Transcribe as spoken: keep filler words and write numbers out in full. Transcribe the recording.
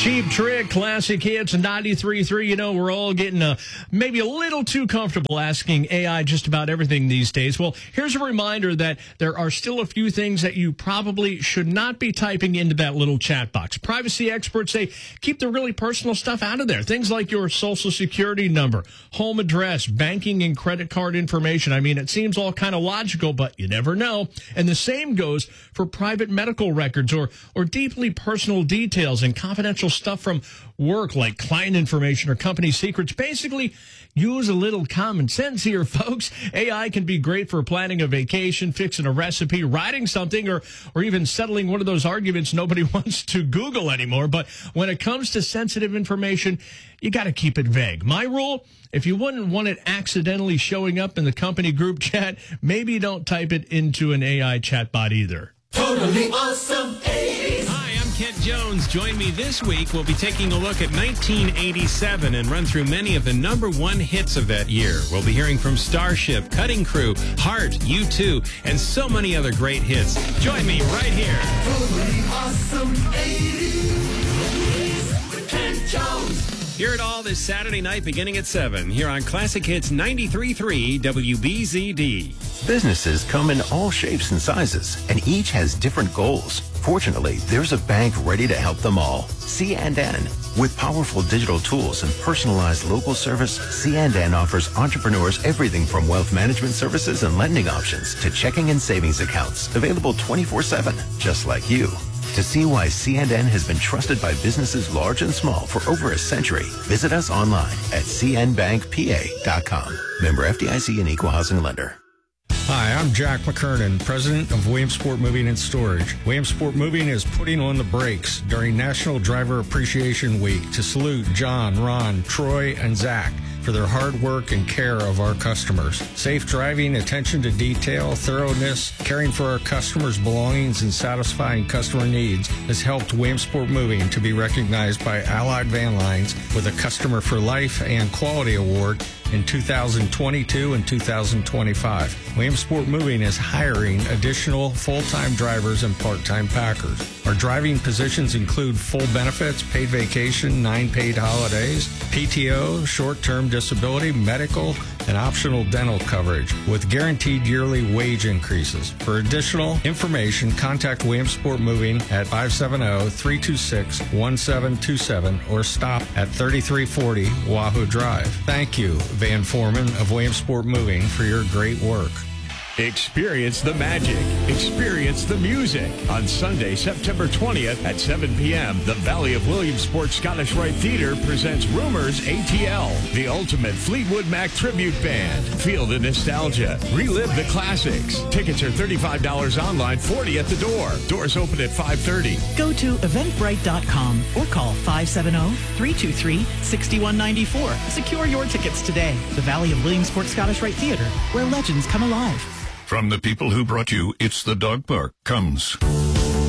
Cheap Trick, Classic Hits, ninety-three point three. You know, we're all getting uh, maybe a little too comfortable asking A I just about everything these days. Well, here's a reminder that there are still a few things that you probably should not be typing into that little chat box. Privacy experts say keep the really personal stuff out of there. Things like your social security number, home address, banking and credit card information. I mean, it seems all kind of logical, but you never know. And the same goes for private medical records or, or deeply personal details and confidential stuff from work like client information or company secrets. Basically, use a little common sense here, folks. A I can be great for planning a vacation, fixing a recipe, writing something, or or even settling one of those arguments nobody wants to Google anymore. But when it comes to sensitive information, you got to keep it vague. My rule, if you wouldn't want it accidentally showing up in the company group chat, maybe don't type it into an A I chatbot either. Totally awesome eighties. Hi, I'm Kent Jones. Join me this week. We'll be taking a look at nineteen eighty-seven and run through many of the number one hits of that year. We'll be hearing from Starship, Cutting Crew, Heart, U two, and so many other great hits. Join me right here. Totally awesome eighties with Kent Jones. Hear it all this Saturday night beginning at seven here on Classic Hits ninety-three point three W B Z D. Businesses come in all shapes and sizes, and each has different goals. Fortunately, there's a bank ready to help them all. C and N. With powerful digital tools and personalized local service, C and N offers entrepreneurs everything from wealth management services and lending options to checking and savings accounts, available twenty-four seven, just like you. To see why C and N has been trusted by businesses large and small for over a century, visit us online at c n bank p a dot com. Member F D I C and Equal Housing Lender. Hi, I'm Jack McKernan, president of Williamsport Moving and Storage. Williamsport Moving is putting on the brakes during National Driver Appreciation Week to salute John, Ron, Troy, and Zach for their hard work and care of our customers. Safe driving, attention to detail, thoroughness, caring for our customers' belongings, and satisfying customer needs has helped Williamsport Moving to be recognized by Allied Van Lines with a Customer for Life and Quality Award in two thousand twenty-two and two thousand twenty-five. Williamsport Moving is hiring additional full-time drivers and part-time packers. Our driving positions include full benefits, paid vacation, nine paid holidays, P T O, short-term disability, medical, and optional dental coverage with guaranteed yearly wage increases. For additional information, contact Williamsport Moving at five seven zero, three two six, one seven two seven or stop at thirty-three forty Wahoo Drive. Thank you, Van Foreman of Williamsport Moving, for your great work. Experience the magic. Experience the music. On Sunday, September twentieth at seven p.m., the Valley of Williamsport Scottish Rite Theater presents Rumors A T L, the ultimate Fleetwood Mac tribute band. Feel the nostalgia. Relive the classics. Tickets are thirty-five dollars online, forty dollars at the door. Doors open at five thirty. Go to eventbrite dot com or call five seven zero, three two three, six one nine four. Secure your tickets today. The Valley of Williamsport Scottish Rite Theater, where legends come alive. From the people who brought you It's the Dog Park comes